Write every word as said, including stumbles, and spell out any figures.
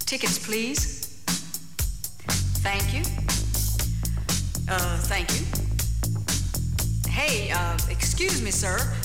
Tickets, please. Thank you. Uh, thank you. Hey, uh, excuse me, sir.